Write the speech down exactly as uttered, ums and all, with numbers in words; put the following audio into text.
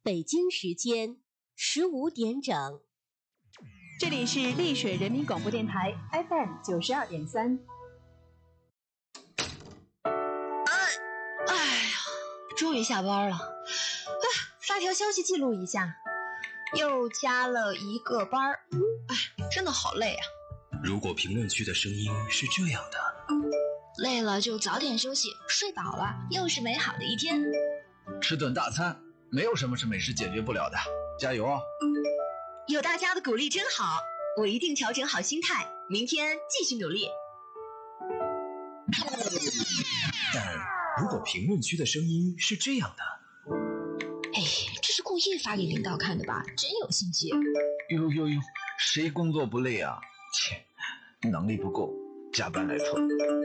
北京时间十五点整。 这里是丽水人民广播电台 F M 九十二点三。 哎呀，终于下班了。哎，发条消息记录一下，又加了一个班儿。哎，真的好累啊。 如果评论区的声音是这样的， 累了就早点休息，睡饱了又是美好的一天。 吃顿大餐，没有什么是美食解决不了的，加油哦！ 有大家的鼓励真好，我一定调整好心态，明天继续努力。 但如果评论区的声音是这样的， 哎，这是故意发给领导看的吧？真有心机。 呦呦呦，谁工作不累啊？切，能力不够，加班来凑。